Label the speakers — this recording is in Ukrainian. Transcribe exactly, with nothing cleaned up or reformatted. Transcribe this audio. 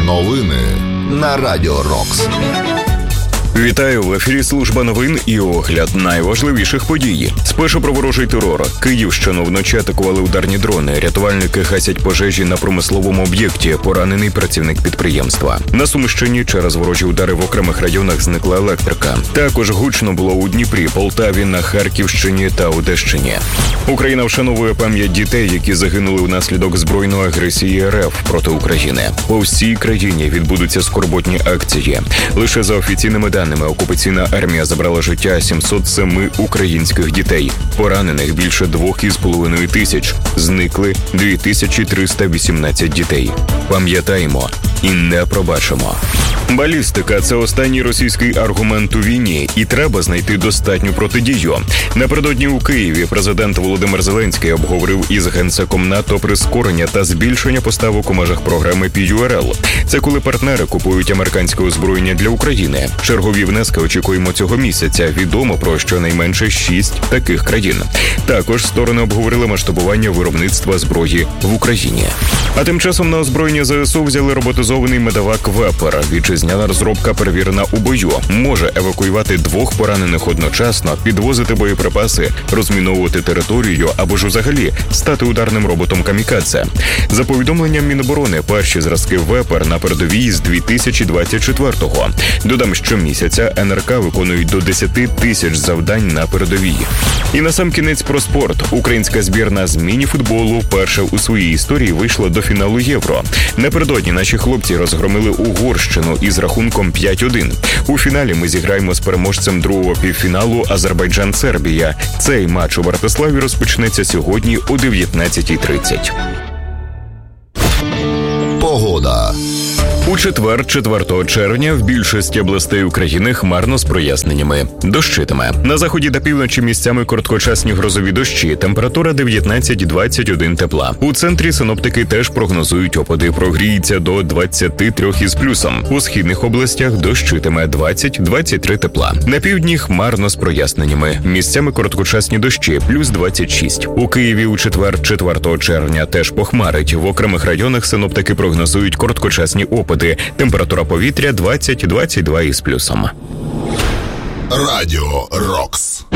Speaker 1: Новини на Радіо Рокс.
Speaker 2: Вітаю, в ефірі служба новин і огляд найважливіших подій. Спершу про ворожий терор. Київщину вночі атакували ударні дрони. Рятувальники гасять пожежі на промисловому об'єкті. Поранений працівник підприємства. На Сумщині через ворожі удари в окремих районах зникла електрика. Також гучно було у Дніпрі, Полтаві, на Харківщині та Одещині. Україна вшановує пам'ять дітей, які загинули внаслідок збройної агресії РФ проти України. По всій країні відбудуться скорботні акції. Лише за офіційними даними окупаційна армія забрала життя сімсот семи українських дітей. Поранених більше двох із половиною тисяч. Зникли дві тисячі триста вісімнадцять дітей. Пам'ятаємо і не пробачимо. Балістика – це останній російський аргумент у війні, і треба знайти достатню протидію. Напередодні у Києві президент Володимир Зеленський обговорив із генсеком НАТО прискорення та збільшення поставок у межах програми пі ю ар ел. Це коли партнери купують американське озброєння для України. Чергові внески очікуємо цього місяця. Відомо про щонайменше шість таких країн. Також сторони обговорили масштабування виробництва зброї в Україні. А тим часом на озброєння зе ес у взяли роботизований медевак «Вепер». Вітчизняна розробка перевірена у бою. Може евакуювати двох поранених одночасно, підвозити боєприпаси, розміновувати територію або ж взагалі стати ударним роботом камікадзе. За повідомленням Міноборони, перші зразки «Вепер» на передовій з дві тисячі двадцять четвертого. Додам, що місяця ен ер ка виконують до десять тисяч завдань на передовій. І насамкінець про спорт. Українська збірна з міні-футболу вперше у своїй історії вийшла до фіналу Євро. Напередодні наші хлопці розгромили Угорщину із рахунком п'ять один. У фіналі ми зіграємо з переможцем другого півфіналу Азербайджан-Сербія. Цей матч у Братиславі розпочнеться сьогодні о дев'ятнадцятій тридцять.
Speaker 1: Погода.
Speaker 2: У четвер, четвертого червня, в більшості областей України хмарно з проясненнями. Дощитиме. На заході та півночі місцями короткочасні грозові дощі. Температура дев'ятнадцять двадцять один тепла. У центрі синоптики теж прогнозують опади. Прогріється до двадцять три із плюсом. У східних областях дощитиме двадцять двадцять три тепла. На півдні хмарно з проясненнями. Місцями короткочасні дощі, плюс двадцять шість. У Києві у четвер, четвертого червня, теж похмарить. В окремих районах синоптики прогнозують короткочасні опади. Температура повітря двадцять двадцять два із плюсом.
Speaker 1: Радіо Рокс.